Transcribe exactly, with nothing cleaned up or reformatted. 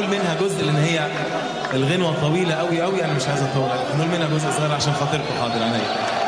هنقول منها جزء لان هي الغنوه طويله قوي قوي، انا مش عايز اطول، هنقول منها جزء صغير عشان خاطركم. حاضر عينيا.